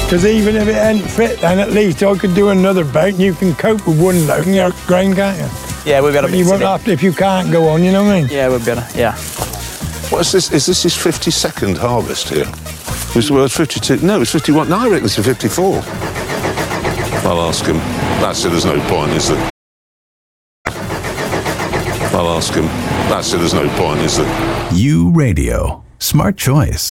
Because even if it ain't fit, then at least I could do another boat and you can cope with one load in your grain, can't you? Yeah, we'll be able to You won't have to if you can't go on, you know what I mean? Yeah, we'll be able to, yeah. What is this? Is this his 52nd harvest here? Well, it's 52. No, it's 51. No, I reckon it's a 54. I'll ask him. That's it, there's no point, is there? I'll ask him. That's it, there's no point, is there? U Radio. Smart choice.